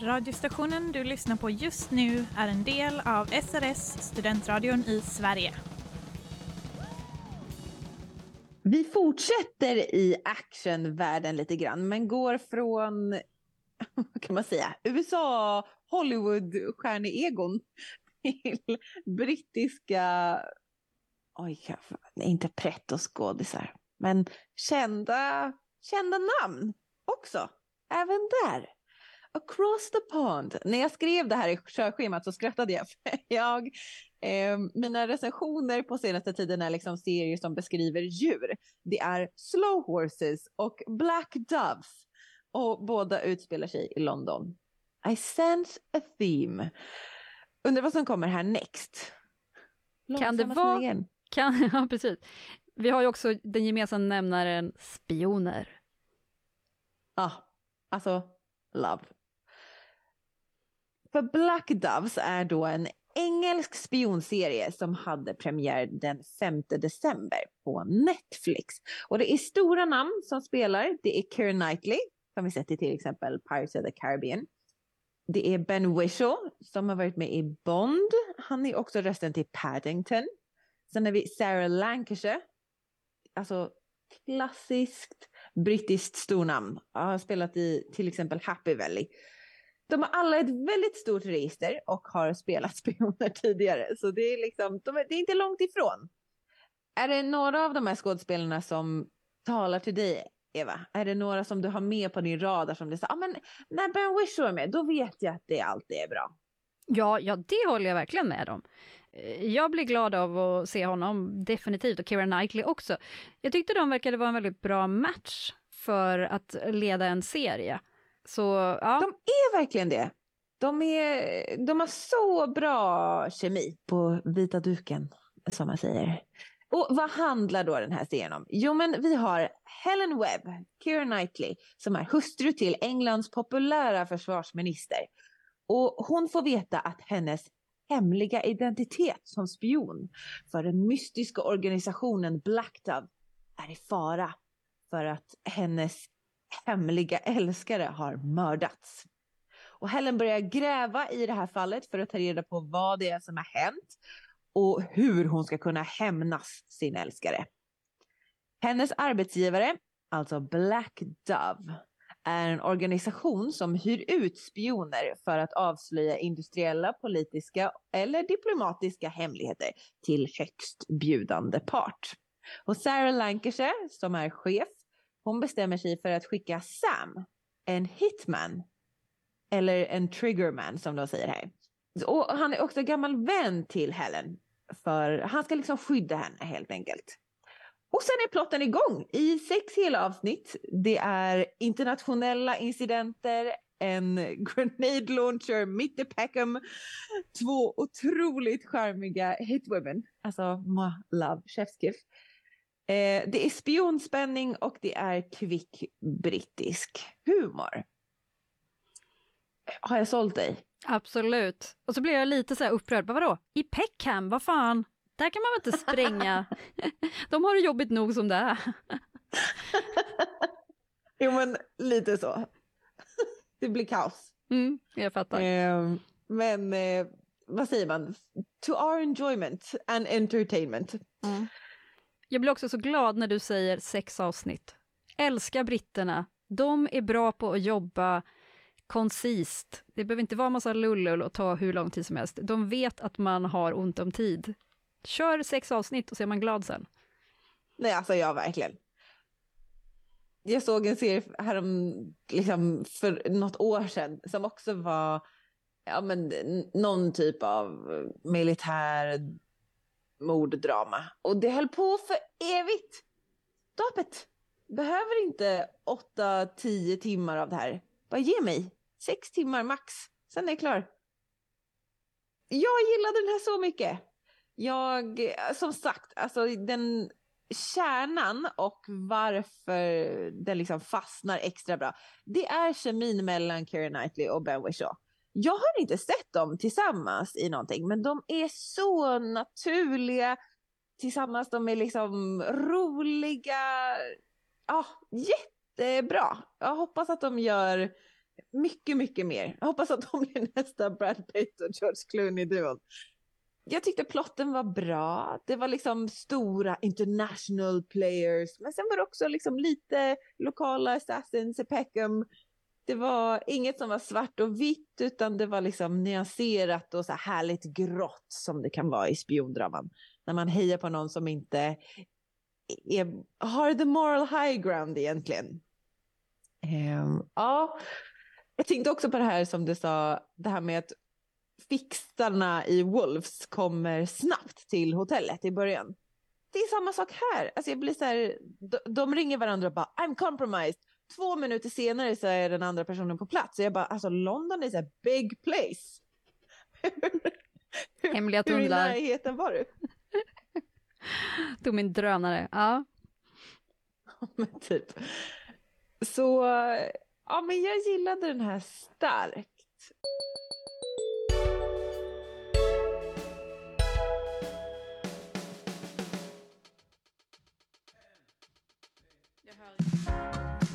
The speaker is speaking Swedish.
Radiostationen du lyssnar på just nu är en del av SRS, studentradion i Sverige. Vi fortsätter i actionvärlden lite grann, men går från, vad kan man säga, USA, Hollywood-stjärne-egon till brittiska, inte pretto-skådisar, men kända namn också, även där. Across the pond. När jag skrev det här i körschemat så skrattade jag. Mina recensioner på senaste tiden är liksom serier som beskriver djur. Det är Slow Horses och Black Doves. Och båda utspelar sig i London. I sense a theme. Undrar vad som kommer här next. Kan det vara... Ja, precis. Vi har ju också den gemensamma nämnaren spioner. Ja, alltså love. För Black Doves är då en engelsk spionserie som hade premiär den 5 december på Netflix. Och det är stora namn som spelar. Det är Keira Knightley, som vi sett i till exempel Pirates of the Caribbean. Det är Ben Whishaw som har varit med i Bond. Han är också rösten till Paddington. Sen har vi Sarah Lancashire. Alltså klassiskt brittiskt stornamn. Har spelat i till exempel Happy Valley. De har alla ett väldigt stort register och har spelat spioner tidigare. Så det är liksom, det är inte långt ifrån. Är det några av de här skådespelarna som talar till dig, Eva? Är det några som du har med på din radar som du säger, men när Ben Whishaw är med, då vet jag att det alltid är bra. Ja, det håller jag verkligen med om. Jag blir glad av att se honom definitivt, och Keira Knightley också. Jag tyckte de verkade vara en väldigt bra match för att leda en serie. Så, ja. De är verkligen det. De har så bra kemi på vita duken, som man säger. Och vad handlar då den här serien om? Jo, men vi har Helen Webb, Keira Knightley, som är hustru till Englands populära försvarsminister. Och hon får veta att hennes hemliga identitet som spion för den mystiska organisationen Black Dove är i fara för att hennes hemliga älskare har mördats. Och Helen börjar gräva i det här fallet för att ta reda på vad det är som har hänt och hur hon ska kunna hämnas sin älskare. Hennes arbetsgivare, alltså Black Dove, är en organisation som hyr ut spioner för att avslöja industriella, politiska eller diplomatiska hemligheter till högst bjudande part. Och Sarah Lancashire, som är chef, hon bestämmer sig för att skicka Sam, en hitman, eller en triggerman som de säger här. Och han är också gammal vän till Helen, för han ska liksom skydda henne helt enkelt. Och sen är plotten igång i 6 hela avsnitt. Det är internationella incidenter, en grenade launcher mitt i Peckham, 2 otroligt charmiga hitwomen, alltså love, chefskiss. Det är spionspänning och det är kvick brittisk humor. Har jag sålt dig? Absolut. Och så blir jag lite så här upprörd. Vadå? I Peckham? Vad fan? Där kan man väl inte spränga? De har det jobbigt nog som det är. Jo, men lite så. Det blir kaos. Jag fattar. Men vad säger man? To our enjoyment and entertainment. Jag blir också så glad när du säger 6 avsnitt. Älskar britterna. De är bra på att jobba koncist. Det behöver inte vara massa lullull och ta hur lång tid som helst. De vet att man har ont om tid. Kör 6 avsnitt och så är man glad sen. Nej, alltså jag verkligen. Jag såg en serie liksom för något år sedan som också var någon typ av militär morddrama. Och det höll på för evigt. Stoppet. Behöver inte 8-10 timmar av det här. Bara ge mig 6 timmar max. Sen är jag klar. Jag gillade den här så mycket. Som sagt, alltså den kärnan och varför den liksom fastnar extra bra, det är kemin mellan Keira Knightley och Ben Whishaw. Jag har inte sett dem tillsammans i någonting, men de är så naturliga tillsammans. De är liksom roliga. Ja, jättebra. Jag hoppas att de gör mycket, mycket mer. Jag hoppas att de blir nästa Brad Pitt och George Clooney-duon. Jag tyckte plotten var bra. Det var liksom stora international players. Men sen var det också liksom lite lokala assassins i Peckham. Det var inget som var svart och vitt, utan det var liksom nyanserat och så här härligt grått som det kan vara i spiondraman. När man hejar på någon som inte har the moral high ground egentligen. Ja, jag tänkte också på det här som du sa, det här med att fixarna i Wolves kommer snabbt till hotellet i början. Det är samma sak här. Alltså jag blir så här, de ringer varandra och bara I'm compromised. 2 minuter senare så är den andra personen på plats. Och jag bara, alltså London är så här big place. Hemliga Hur i tunnlar. närheten var du? Tog min drönare, ja. Men typ. Så, ja men jag gillade den här starkt. Jag hör